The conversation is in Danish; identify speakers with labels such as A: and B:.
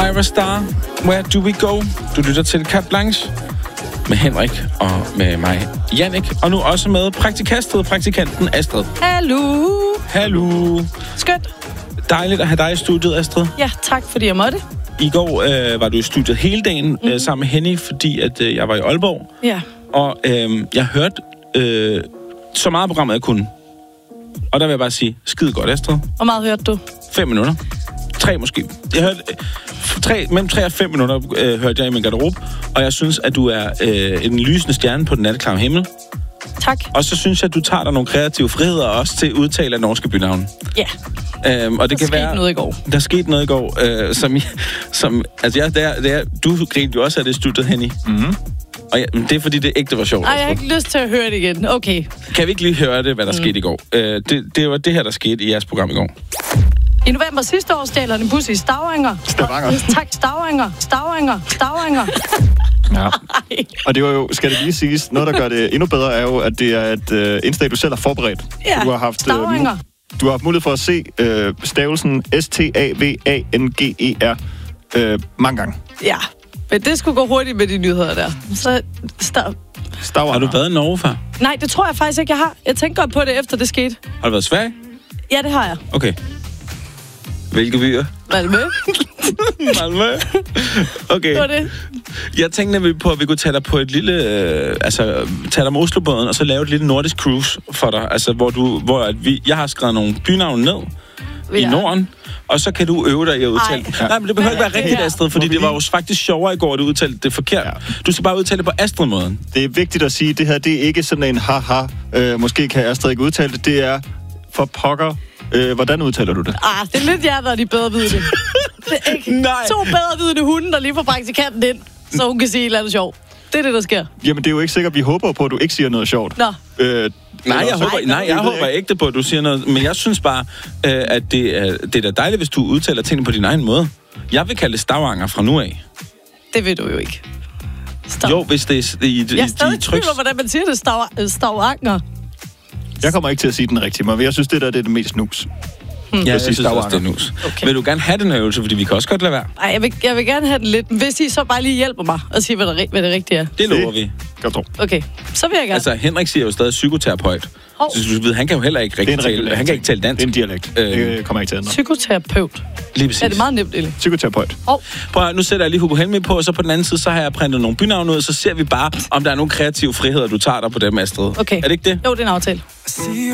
A: Ira Star, Where Do We Go? Du lytter til Carte Blanche med Henrik og med mig, Jannik. Og nu også med praktikanten Astrid. Hallo.
B: Skønt.
A: Dejligt at have dig i studiet, Astrid.
B: Ja, tak fordi jeg måtte.
A: I går var du i studiet hele dagen sammen med Henny, fordi at, jeg var i Aalborg.
B: Ja.
A: Og jeg hørte så meget programmet, jeg kunne. Og der vil jeg bare sige, skide godt, Astrid.
B: Hvor meget hørte du?
A: 5 minutter. 3 måske. Jeg hørte mellem 3 og 5 minutter hørte jeg i min garderobe, og jeg synes, at du er en lysende stjerne på den natteklare himmel.
B: Tak.
A: Og så synes jeg, at du tager dig nogle kreative friheder også til at udtale af norske bynavne.
B: Ja.
A: Og det
B: der skete noget i går.
A: Der skete noget i går, du grinte jo også af det studiet, Henny.
C: Mhm.
A: Og ja, det er fordi, det ægte var sjovt.
B: Ej, jeg har ikke lyst til at høre det igen. Okay.
A: Kan vi ikke lige høre det, hvad der skete i går? Det var det her, der skete i jeres program i går.
B: I november sidste år stjal en bus i Stavanger. Tak, Stavanger.
C: Ja. Og det var jo, skal det lige siges, noget, der gør det endnu bedre, er jo, at det er et indslag, du selv har forberedt.
B: Ja,
C: du har haft,
B: Stavanger.
C: Du har haft mulighed for at se stavelsen Stavanger mange gange.
B: Ja, men det skulle gå hurtigt med de nyheder der. Så
C: Stavanger.
A: Har du været i Norge før?
B: Nej, det tror jeg faktisk ikke, jeg har. Jeg tænker godt på det, efter det skete.
A: Har du været i Sverige?
B: Ja, det har jeg.
A: Okay. Hvilke byer?
B: Malmø.
A: Okay.
B: Det var det.
A: Jeg tænkte nemlig på, at vi kunne tage dig på et lille... tage dig om Oslobåden, og så lave et lille nordisk cruise for dig. Altså, jeg har skrevet nogle bynavne ned i Norden, og så kan du øve dig i at udtale det. Nej, men det behøver ikke være rigtigt, Astrid, fordi det var jo faktisk sjovere i går, at du udtalte det forkert. Ja. Du skal bare udtale det på Astrid-måden.
C: Det er vigtigt at sige, at det her, det er ikke sådan en haha, måske kan Astrid ikke udtale det. Det er for pokker. Hvordan udtaler du det?
B: Det er lidt jer, der er de bedre vidne. Det er ikke 2 bedre vidne hunde, der lige får praktikanten ind, så hun kan sige et eller andet sjovt. Det er det, der sker.
C: Jamen, det er jo ikke sikkert, vi håber på, at du ikke siger noget sjovt.
B: Nå.
A: Jeg håber ikke på, at du siger noget. Men jeg synes bare, at det er da dejligt, hvis du udtaler tingene på din egen måde. Jeg vil kalde det Stavanger fra nu af.
B: Det ved du jo ikke.
A: Jo, hvis det er i
B: jeg er stadig i tvivl om, hvordan man siger det. Stavanger.
C: Jeg kommer ikke til at sige den rigtige, men jeg synes, det er det mest nus.
A: Ja, jeg synes også, det er nus. Okay. Vil du gerne have den øvelse, fordi vi kan også godt lade være?
B: Nej, jeg vil gerne have den lidt. Hvis I så bare lige hjælper mig og siger, hvad det rigtige er.
A: Det lover vi.
B: Okay, så vil jeg gerne.
A: Altså, Henrik siger jo stadig psykoterapeut. Så du ved, han kan jo heller ikke rigtig tale. Han kan ikke tale dansk.
C: Det er en dialekt. Det kommer ikke til at ændre.
B: Psykoterapeut.
A: Lige præcis.
B: Er det meget nemt, eller?
C: Psykoterapeut.
A: Prøv, nu sætter jeg lige Hugo Helmi på, og så på den anden side, så har jeg printet nogle bynavne ud, og så ser vi bare, om der er nogle kreative friheder, du tager dig på dem, Astrid.
B: Okay.
A: Er det ikke det?
B: Jo, det er en aftale.